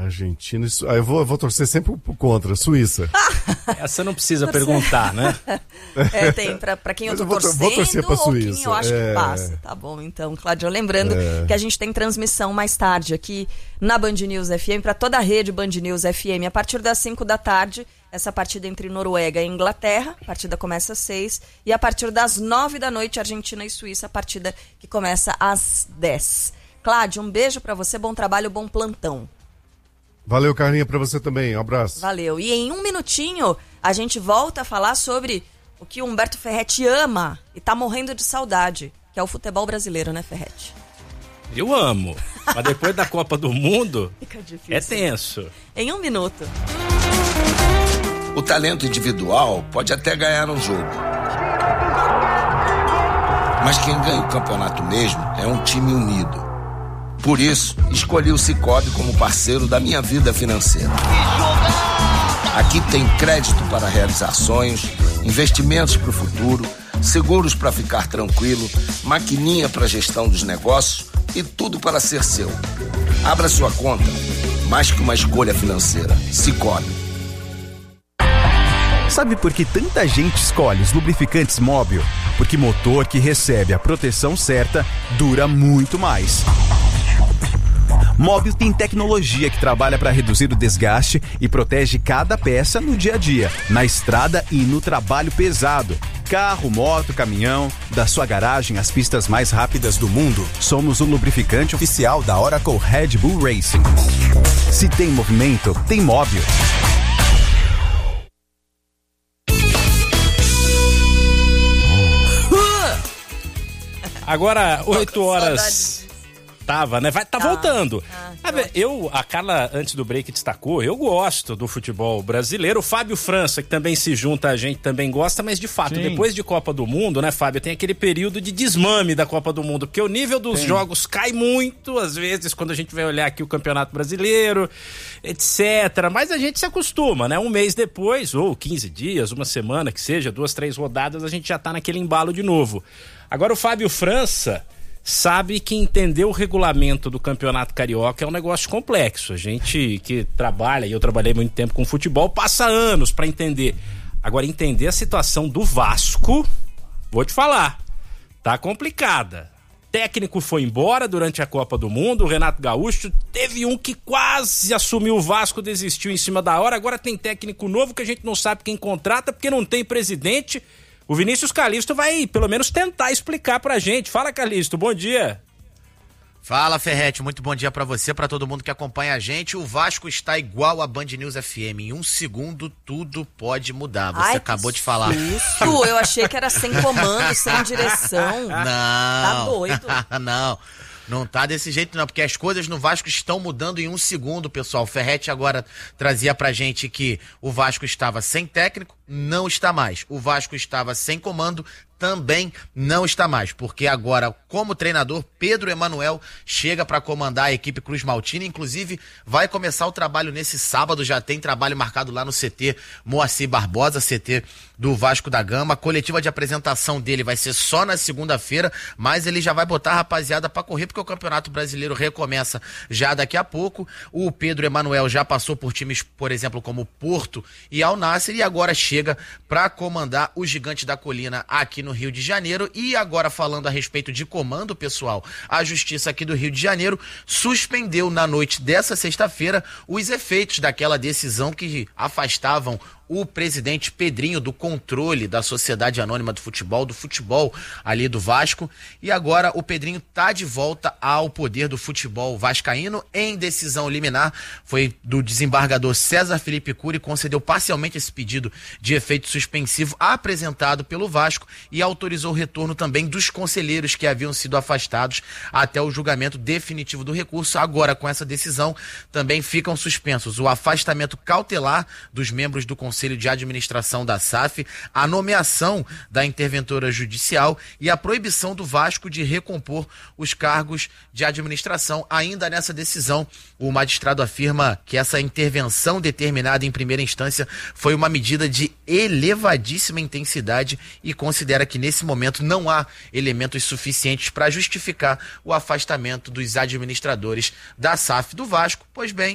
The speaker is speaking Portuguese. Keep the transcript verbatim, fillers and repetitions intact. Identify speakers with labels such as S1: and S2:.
S1: Argentina, ah, eu, vou, eu vou torcer sempre contra, Suíça.
S2: Essa não precisa perguntar, né?
S3: É, tem pra, pra quem eu tô
S1: eu vou,
S3: torcendo
S1: vou torcer pra
S3: ou
S1: Suíça.
S3: quem eu acho
S1: é...
S3: que passa. Tá bom, então, Cláudio, lembrando
S1: é...
S3: que a gente tem transmissão mais tarde aqui na Band News F M, pra toda a rede Band News F M, a partir das cinco da tarde, essa partida entre Noruega e Inglaterra, a partida começa às seis, e a partir das nove da noite, Argentina e Suíça, a partida que começa às dez. Cláudio, um beijo pra você, bom trabalho, bom plantão.
S1: Valeu, Carlinha, pra você também. Um abraço.
S3: Valeu. E em um minutinho, a gente volta a falar sobre o que o Humberto Ferretti ama e tá morrendo de saudade, que é o futebol brasileiro, né, Ferretti?
S2: Eu amo. Mas depois da Copa do Mundo,
S3: fica difícil.
S2: É tenso.
S3: Em um minuto.
S4: O talento individual pode até ganhar um jogo. Mas quem ganha o campeonato mesmo é um time unido. Por isso, escolhi o Sicoob como parceiro da minha vida financeira. Aqui tem crédito para realizar sonhos, investimentos para o futuro, seguros para ficar tranquilo, maquininha para gestão dos negócios e tudo para ser seu. Abra sua conta, mais que uma escolha financeira. Sicoob.
S5: Sabe por que tanta gente escolhe os lubrificantes Móbil? Porque motor que recebe a proteção certa dura muito mais. Móbil tem tecnologia que trabalha para reduzir o desgaste e protege cada peça no dia a dia, na estrada e no trabalho pesado. Carro, moto, caminhão, da sua garagem às pistas mais rápidas do mundo, somos o lubrificante oficial da Oracle Red Bull Racing. Se tem movimento, tem Móbil.
S2: Agora, oito horas... Tava, né? Vai, tá, tá voltando.
S3: Ah,
S2: ah, eu, a Carla, antes do break, destacou, eu gosto do futebol brasileiro. O Fábio França, que também se junta a gente, também gosta, mas de fato, Sim. depois de Copa do Mundo, né, Fábio, tem aquele período de desmame da Copa do Mundo, porque o nível dos Sim. jogos cai muito, às vezes, quando a gente vai olhar aqui o Campeonato Brasileiro, etcétera. Mas a gente se acostuma, né? Um mês depois, ou quinze dias, uma semana, que seja, duas, três rodadas, a gente já tá naquele embalo de novo. Agora o Fábio França sabe que entender o regulamento do Campeonato Carioca é um negócio complexo. A gente que trabalha, e eu trabalhei muito tempo com futebol, passa anos para entender. Agora, entender a situação do Vasco, vou te falar, tá complicada. Técnico foi embora durante a Copa do Mundo, o Renato Gaúcho, teve um que quase assumiu o Vasco, desistiu em cima da hora, agora tem técnico novo que a gente não sabe quem contrata porque não tem presidente. O Vinícius Calixto vai, pelo menos, tentar explicar pra gente. Fala, Calixto, bom dia.
S6: Fala, Ferretti, muito bom dia pra você, pra todo mundo que acompanha a gente. O Vasco está igual a Band News F M. Em um segundo, tudo pode mudar. Você
S3: Ai,
S6: acabou de falar.
S3: Isso, eu achei que era sem comando, sem direção.
S6: Não.
S3: Tá doido.
S6: Não. Não tá desse jeito não, porque as coisas no Vasco estão mudando em um segundo, pessoal. O Ferretti agora trazia pra gente que o Vasco estava sem técnico, não está mais. O Vasco estava sem comando, também não está mais, porque agora, como treinador, Pedro Emanuel chega para comandar a equipe Cruz Maltina, inclusive vai começar o trabalho nesse sábado, já tem trabalho marcado lá no C T Moacir Barbosa, C T do Vasco da Gama. A coletiva de apresentação dele vai ser só na segunda-feira, mas ele já vai botar a rapaziada para correr, porque o Campeonato Brasileiro recomeça já daqui a pouco. O Pedro Emanuel já passou por times, por exemplo, como Porto e Al Nassr, e agora chega para comandar o Gigante da Colina aqui no Rio de Janeiro. E agora, falando a respeito de comando, pessoal, a Justiça aqui do Rio de Janeiro suspendeu na noite dessa sexta-feira os efeitos daquela decisão que afastavam o presidente Pedrinho do controle da Sociedade Anônima do Futebol, do futebol ali do Vasco, e agora o Pedrinho tá de volta ao poder do futebol vascaíno. Em decisão liminar, foi do desembargador César Felipe Cury, concedeu parcialmente esse pedido de efeito suspensivo apresentado pelo Vasco e autorizou o retorno também dos conselheiros que haviam sido afastados até o julgamento definitivo do recurso. Agora, com essa decisão, também ficam suspensos o afastamento cautelar dos membros do Conselho de Administração da S A F, a nomeação da interventora judicial e a proibição do Vasco de recompor os cargos de administração. Ainda nessa decisão, o magistrado afirma que essa intervenção determinada em primeira instância foi uma medida de elevadíssima intensidade e considera que nesse momento não há elementos suficientes para justificar o afastamento dos administradores da S A F do Vasco. Pois bem,